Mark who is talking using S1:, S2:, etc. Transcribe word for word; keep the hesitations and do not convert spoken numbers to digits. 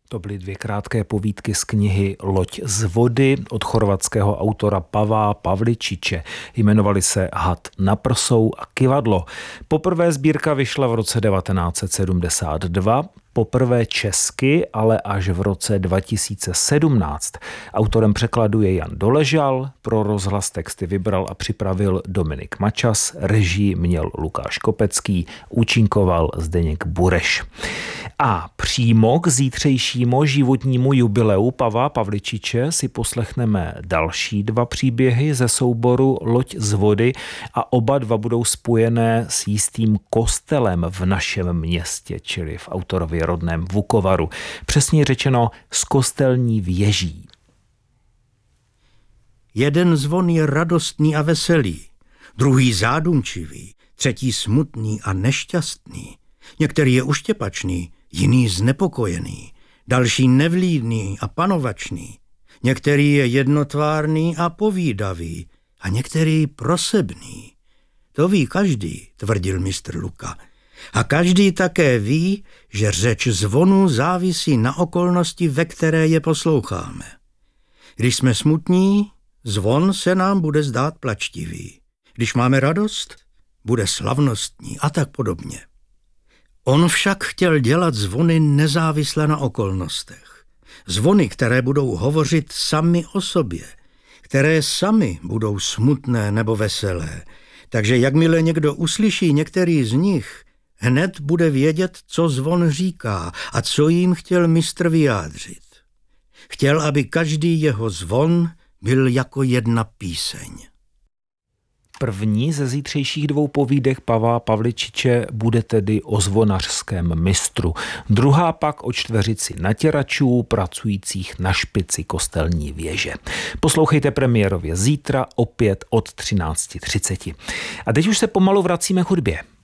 S1: To byly dvě krátké povídky z knihy Loď z vody od chorvatského autora Pavla Pavličiče. Jmenovaly se Had na prsou a Kyvadlo. Poprvé sbírka vyšla v roce devatenáct set sedmdesát dva, poprvé česky, ale až v roce dva tisíce sedmnáct. Autorem překladu je Jan Doležal, pro rozhlas texty vybral a připravil Dominik Mačas, režii měl Lukáš Kopecký, účinkoval Zdeněk Bureš. A přímo k zítřejšímu životnímu jubileu Pavla Pavličiče si poslechneme další dva příběhy ze souboru Loď z vody a oba dva budou spojené s jistým kostelem v našem městě, čili v autorově rodném Vukovaru. Přesně řečeno s kostelní věží.
S2: Jeden zvon je radostný a veselý, druhý zádumčivý, třetí smutný a nešťastný. Některý je uštěpačný, jiný znepokojený, další nevlídný a panovačný. Některý je jednotvárný a povídavý a některý prosebný. To ví každý, tvrdil mistr Luka. A každý také ví, že řeč zvonu závisí na okolnosti, ve které je posloucháme. Když jsme smutní, zvon se nám bude zdát plačtivý. Když máme radost, bude slavnostní a tak podobně. On však chtěl dělat zvony nezávisle na okolnostech. Zvony, které budou hovořit sami o sobě, které sami budou smutné nebo veselé. Takže jakmile někdo uslyší některý z nich, hned bude vědět, co zvon říká a co jim chtěl mistr vyjádřit. Chtěl, aby každý jeho zvon byl jako jedna píseň.
S1: První ze zítřejších dvou povídek Pavla Pavličiče bude tedy o zvonařském mistru. Druhá pak o čtveřici natěračů pracujících na špici kostelní věže. Poslouchejte premiérově zítra opět od třináct třicet. A teď už se pomalu vracíme k hudbě.